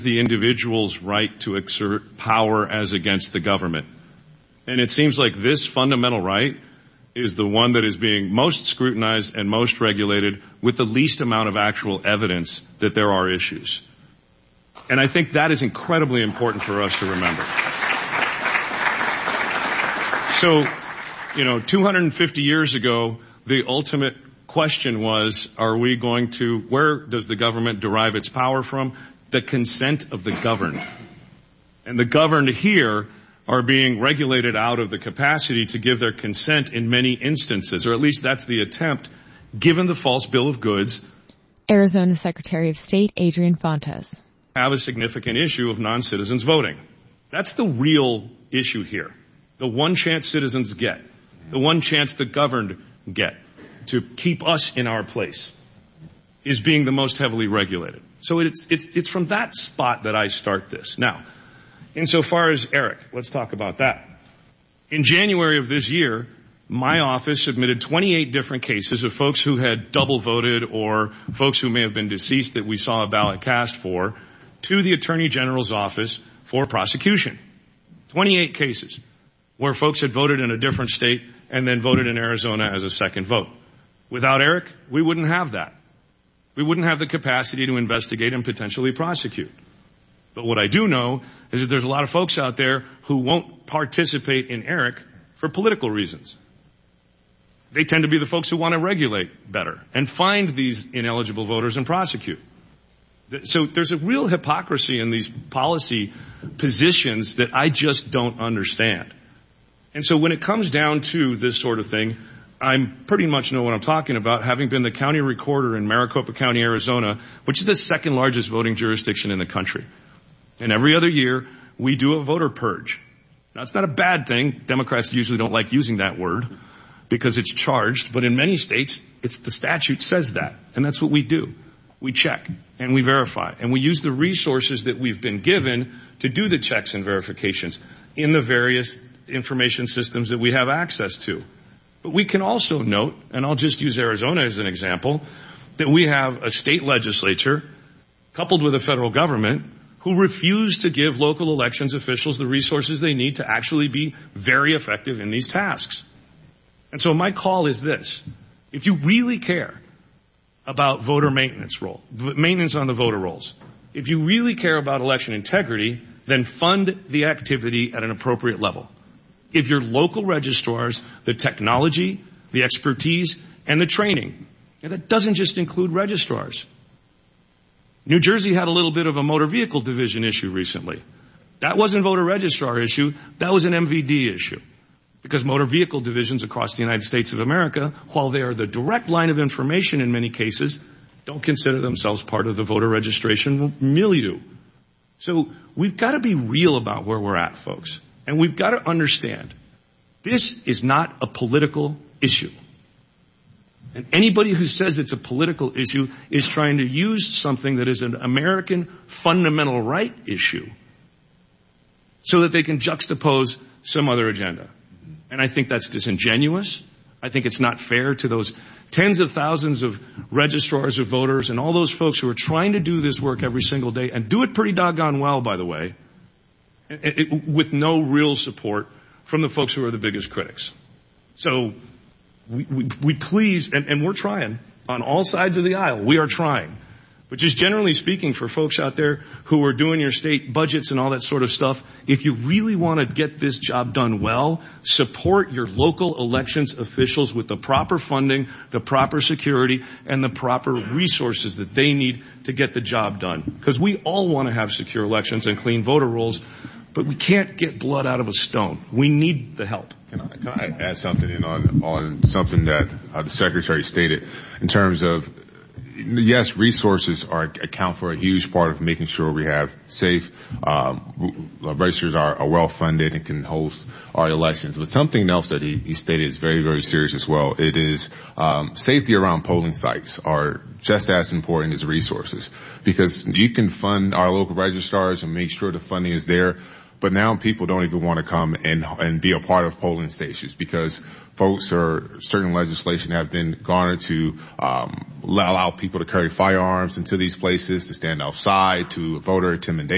the individual's right to exert power as against the government. And it seems like this fundamental right is the one that is being most scrutinized and most regulated with the least amount of actual evidence that there are issues. And I think that is incredibly important for us to remember. So, 250 years ago, the ultimate question was, where does the government derive its power from? The consent of the governed. And the governed here are being regulated out of the capacity to give their consent in many instances, or at least that's the attempt, given the false bill of goods. Arizona Secretary of State Adrian Fontes. Have a significant issue of non-citizens voting. That's the real issue here. The one chance citizens get, the one chance the governed get to keep us in our place is being the most heavily regulated. So it's from that spot that I start this. Now, insofar as Eric, let's talk about that. In January of this year, my office submitted 28 different cases of folks who had double voted or folks who may have been deceased that we saw a ballot cast for to the Attorney General's office for prosecution. 28 cases where folks had voted in a different state and then voted in Arizona as a second vote. Without Eric, we wouldn't have that. We wouldn't have the capacity to investigate and potentially prosecute. But what I do know is that there's a lot of folks out there who won't participate in Eric for political reasons. They tend to be the folks who want to regulate better and find these ineligible voters and prosecute. So there's a real hypocrisy in these policy positions that I just don't understand. And so when it comes down to this sort of thing, I pretty much know what I'm talking about, having been the county recorder in Maricopa County, Arizona, which is the second largest voting jurisdiction in the country. And every other year, we do a voter purge. Now, it's not a bad thing. Democrats usually don't like using that word because it's charged. But in many states, the statute says that. And that's what we do. We check and we verify. And we use the resources that we've been given to do the checks and verifications in the various information systems that we have access to. But we can also note, and I'll just use Arizona as an example, that we have a state legislature coupled with a federal government who refuse to give local elections officials the resources they need to actually be very effective in these tasks. And so my call is this. If you really care about voter maintenance on the voter rolls, if you really care about election integrity, then fund the activity at an appropriate level. Give your local registrars the technology, the expertise, and the training. And that doesn't just include registrars. New Jersey had a little bit of a motor vehicle division issue recently. That wasn't a voter registrar issue. That was an MVD issue. Because motor vehicle divisions across the United States of America, while they are the direct line of information in many cases, don't consider themselves part of the voter registration milieu. So we've got to be real about where we're at, folks. And we've got to understand, this is not a political issue. And anybody who says it's a political issue is trying to use something that is an American fundamental right issue so that they can juxtapose some other agenda. And I think that's disingenuous. I think it's not fair to those tens of thousands of registrars of voters and all those folks who are trying to do this work every single day and do it pretty doggone well, by the way, with no real support from the folks who are the biggest critics. So we please, and we're trying on all sides of the aisle, we are trying. But just generally speaking, for folks out there who are doing your state budgets and all that sort of stuff, if you really want to get this job done well, support your local elections officials with the proper funding, the proper security, and the proper resources that they need to get the job done. Because we all want to have secure elections and clean voter rolls, but we can't get blood out of a stone. We need the help. Can I add something in on something that the Secretary stated in terms of, yes, resources account for a huge part of making sure we have safe, registers are well funded and can host our elections. But something else that he stated is very, very serious as well. It is safety around polling sites are just as important as resources, because you can fund our local registrars and make sure the funding is there. But now people don't even want to come and be a part of polling stations because certain legislation have been garnered to allow people to carry firearms into these places, to stand outside, to voter intimidation.